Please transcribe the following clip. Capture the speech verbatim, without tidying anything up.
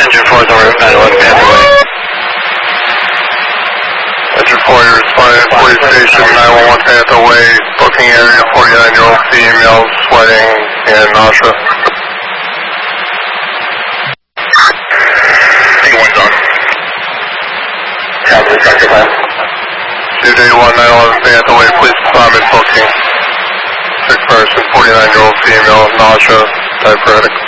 Engine four is on route nine one Panther Way. Engine four, you're responding to police station nine one one Panther Way, booking area, forty-nine year old female, sweating and nausea. P one's on. Copy, Doctor Plan. Two day one nine one Panther Way, police department booking. Six person, forty-nine year old female, nausea, diaphoretic.